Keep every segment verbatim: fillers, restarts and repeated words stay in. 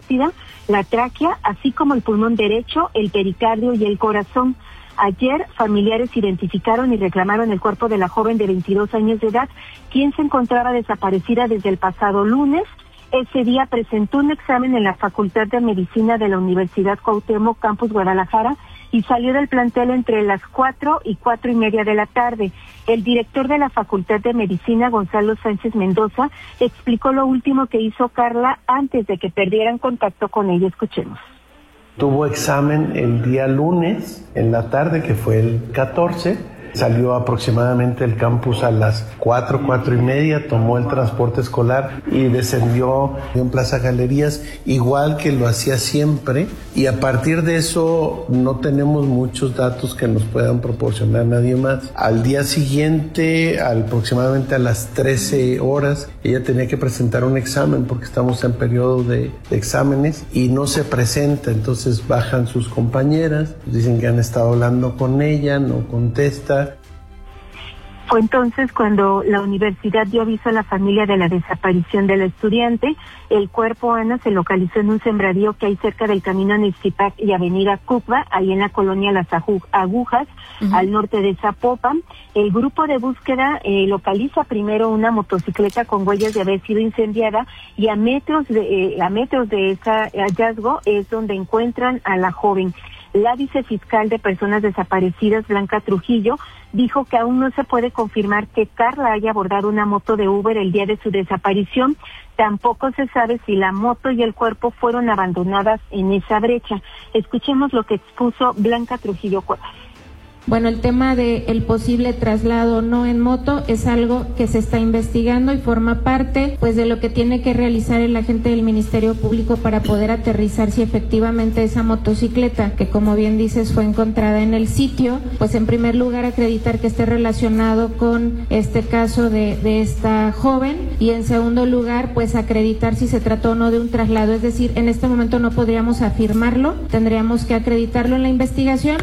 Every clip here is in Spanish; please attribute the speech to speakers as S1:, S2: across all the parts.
S1: carótida, la tráquea, así como el pulmón derecho, el pericardio y el corazón. Ayer, familiares identificaron y reclamaron el cuerpo de la joven de veintidós años de edad, quien se encontraba desaparecida desde el pasado lunes. Ese día presentó un examen en la Facultad de Medicina de la Universidad Cuauhtémoc, Campus Guadalajara, y salió del plantel entre las cuatro y cuatro y media de la tarde. El director de la Facultad de Medicina, Gonzalo Sánchez Mendoza, explicó lo último que hizo Carla antes de que perdieran contacto con ella. Escuchemos.
S2: Tuvo examen el día lunes en la tarde, que fue el catorce. Salió aproximadamente del campus a las cuatro, cuatro y media, tomó el transporte escolar y descendió en Plaza Galerías, igual que lo hacía siempre. Y a partir de eso no tenemos muchos datos que nos puedan proporcionar nadie más. Al día siguiente, aproximadamente a las trece horas, ella tenía que presentar un examen porque estamos en periodo de, de exámenes y no se presenta. Entonces bajan sus compañeras, dicen que han estado hablando con ella, no contesta.
S1: Fue entonces cuando la universidad dio aviso a la familia de la desaparición de la estudiante. El cuerpo, Ana, se localizó en un sembradío que hay cerca del camino a Nixtipac y avenida Cucba, ahí en la colonia Las Agujas, uh-huh. al norte de Zapopan. El grupo de búsqueda eh, localiza primero una motocicleta con huellas de haber sido incendiada y a metros de, eh, a metros de ese hallazgo es donde encuentran a la joven. La vicefiscal de Personas Desaparecidas, Blanca Trujillo, dijo que aún no se puede confirmar que Carla haya abordado una moto de Uber el día de su desaparición. Tampoco se sabe si la moto y el cuerpo fueron abandonadas en esa brecha. Escuchemos lo que expuso Blanca Trujillo Cuevas.
S3: Bueno, el tema de el posible traslado no en moto es algo que se está investigando y forma parte pues de lo que tiene que realizar el agente del Ministerio Público para poder aterrizar si efectivamente esa motocicleta, que como bien dices fue encontrada en el sitio, pues en primer lugar acreditar que esté relacionado con este caso de, de esta joven y en segundo lugar pues acreditar si se trató o no de un traslado, es decir, en este momento no podríamos afirmarlo, tendríamos que acreditarlo en la investigación.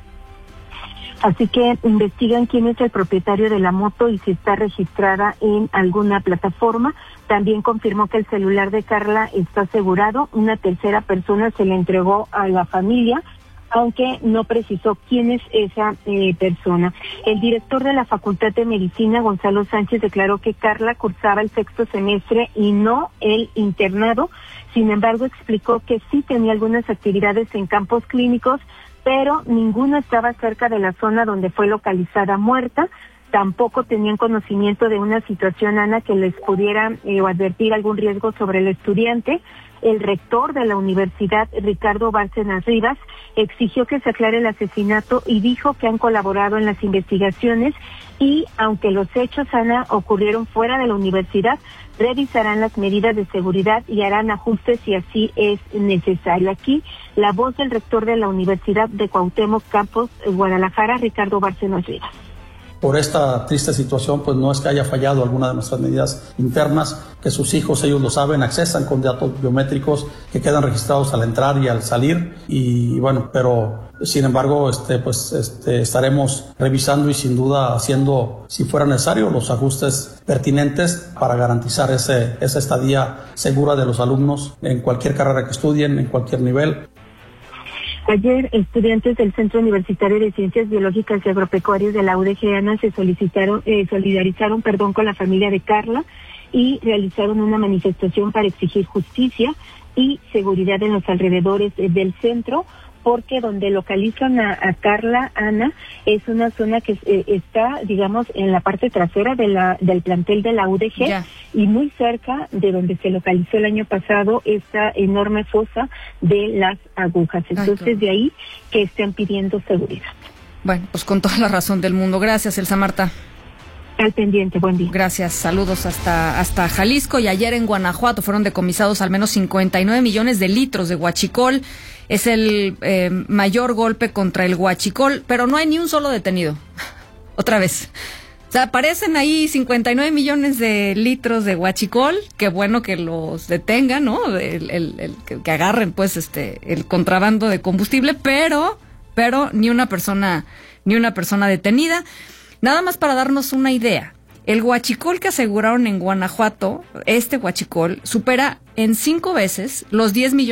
S1: Así que investigan quién es el propietario de la moto y si está registrada en alguna plataforma. También confirmó que el celular de Carla está asegurado. Una tercera persona se le entregó a la familia, aunque no precisó quién es esa eh, persona. El director de la Facultad de Medicina, Gonzalo Sánchez, declaró que Carla cursaba el sexto semestre y no el internado. Sin embargo, explicó que sí tenía algunas actividades en campos clínicos, pero ninguno estaba cerca de la zona donde fue localizada muerta. Tampoco tenían conocimiento de una situación, Ana, que les pudiera eh, advertir algún riesgo sobre el estudiante. El rector de la universidad, Ricardo Bárcenas Rivas, exigió que se aclare el asesinato y dijo que han colaborado en las investigaciones y, aunque los hechos, Ana, ocurrieron fuera de la universidad, revisarán las medidas de seguridad y harán ajustes si así es necesario. Aquí, la voz del rector de la Universidad de Cuauhtémoc, Campus Guadalajara, Ricardo Bárcenas Rivas.
S4: Por esta triste situación, pues no es que haya fallado alguna de nuestras medidas internas, que sus hijos, ellos lo saben, accesan con datos biométricos que quedan registrados al entrar y al salir, y bueno, pero sin embargo, este, pues este, estaremos revisando y sin duda haciendo, si fuera necesario, los ajustes pertinentes para garantizar ese, esa estadía segura de los alumnos en cualquier carrera que estudien, en cualquier nivel.
S1: Ayer, estudiantes del Centro Universitario de Ciencias Biológicas y Agropecuarias de la U D G, Ana, se solicitaron, eh, solidarizaron, perdón, con la familia de Carla y realizaron una manifestación para exigir justicia y seguridad en los alrededores eh, del centro, porque donde localizan a, a Carla, Ana, es una zona que eh, está, digamos, en la parte trasera de la del plantel de la U D G, ya. Y muy cerca de donde se localizó el año pasado esta enorme fosa de Las Agujas. Entonces, Ay, de ahí que estén pidiendo seguridad.
S5: Bueno, pues con toda la razón del mundo. Gracias, Elsa Marta.
S1: Al pendiente, buen día.
S5: Gracias, saludos hasta hasta Jalisco. Y ayer en Guanajuato fueron decomisados al menos cincuenta y nueve millones de litros de huachicol. Es el eh, mayor golpe contra el huachicol, pero no hay ni un solo detenido. Otra vez. O sea, aparecen ahí cincuenta y nueve millones de litros de huachicol. Qué bueno que los detengan, ¿no? El, el, el, que, que agarren, pues, este, el contrabando de combustible, pero, pero ni una persona, ni una persona detenida. Nada más para darnos una idea, el huachicol que aseguraron en Guanajuato, este huachicol, supera en cinco veces los diez millones